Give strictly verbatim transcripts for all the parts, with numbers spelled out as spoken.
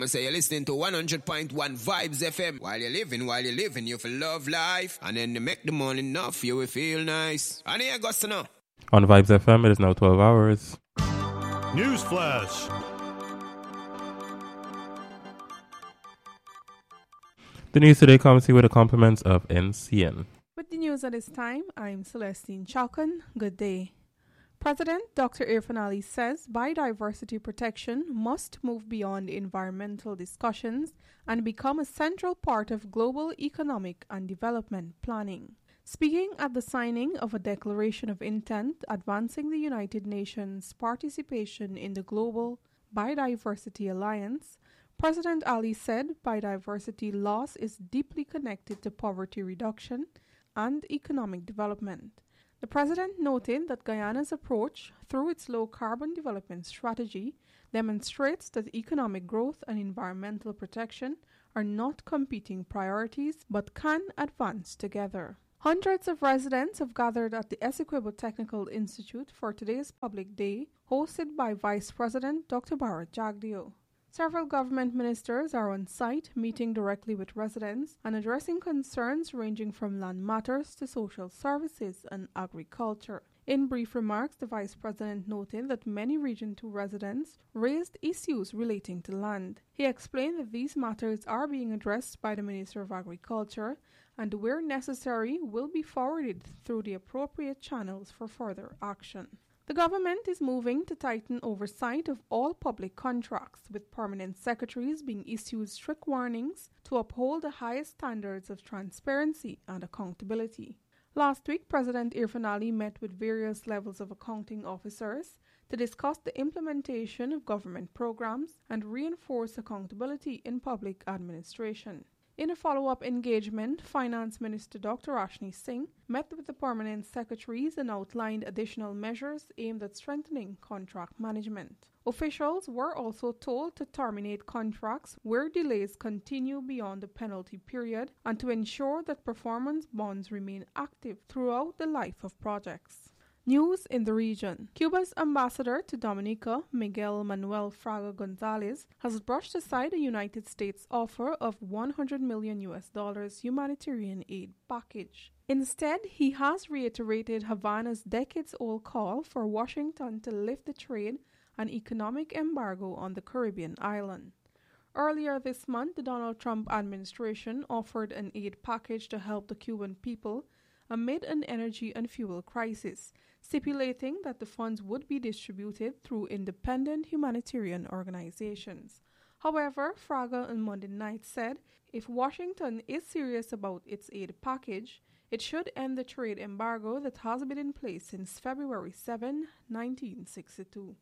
I'ma say you're listening to one hundred point one Vibes F M. While you're living, while you're living, you feel love life. And then you make the money enough, you will feel nice. And here goes to know. On Vibes F M, it is now twelve hours. Newsflash. The news today comes to you with the compliments of N C N. With the news at this time, I'm Celestine Chalkan. Good day. President Doctor Irfaan Ali says biodiversity protection must move beyond environmental discussions and become a central part of global economic and development planning. Speaking at the signing of a declaration of intent advancing the United Nations participation in the Global Biodiversity Alliance, President Ali said biodiversity loss is deeply connected to poverty reduction and economic development. The President noted that Guyana's approach, through its low-carbon development strategy, demonstrates that economic growth and environmental protection are not competing priorities but can advance together. Hundreds of residents have gathered at the Essequibo Technical Institute for today's public day, hosted by Vice President Doctor Bharat Jagdeo. Several government ministers are on site, meeting directly with residents and addressing concerns ranging from land matters to social services and agriculture. In brief remarks, the Vice President noted that many Region two residents raised issues relating to land. He explained that these matters are being addressed by the Minister of Agriculture and, where necessary, will be forwarded through the appropriate channels for further action. The government is moving to tighten oversight of all public contracts, with permanent secretaries being issued strict warnings to uphold the highest standards of transparency and accountability. Last week, President Irfaan Ali met with various levels of accounting officers to discuss the implementation of government programs and reinforce accountability in public administration. In a follow-up engagement, Finance Minister Doctor Ashni Singh met with the permanent secretaries and outlined additional measures aimed at strengthening contract management. Officials were also told to terminate contracts where delays continue beyond the penalty period and to ensure that performance bonds remain active throughout the life of projects. News in the region. Cuba's ambassador to Dominica, Miguel Manuel Fraga Gonzalez, has brushed aside the United States offer of one hundred million U S dollars humanitarian aid package. Instead, he has reiterated Havana's decades-old call for Washington to lift the trade and economic embargo on the Caribbean island. Earlier this month, the Donald Trump administration offered an aid package to help the Cuban people amid an energy and fuel crisis, stipulating that the funds would be distributed through independent humanitarian organizations. However, Fraga on Monday night said if Washington is serious about its aid package, it should end the trade embargo that has been in place since February seventh, nineteen sixty-two.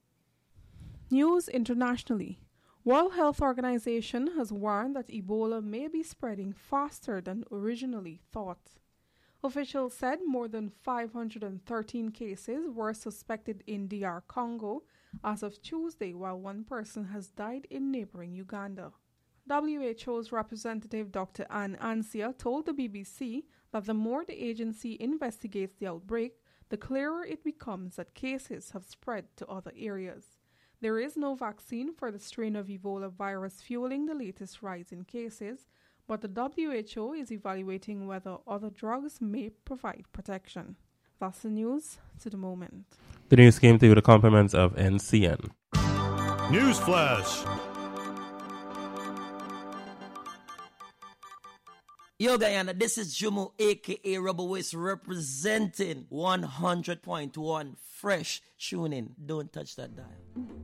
News internationally. World Health Organization has warned that Ebola may be spreading faster than originally thought. Officials said more than five hundred thirteen cases were suspected in D R Congo as of Tuesday, while one person has died in neighboring Uganda. W H O's representative Doctor Anne Ansia told the B B C that the more the agency investigates the outbreak, the clearer it becomes that cases have spread to other areas. There is no vaccine for the strain of Ebola virus fueling the latest rise in cases, but the W H O is evaluating whether other drugs may provide protection. That's the news to the moment. The news came to you with the compliments of N C N. Newsflash. Yo, Guyana, this is Jumo, a k a. Rubber Waist, representing one hundred point one Fresh. Tune in. Don't touch that dial.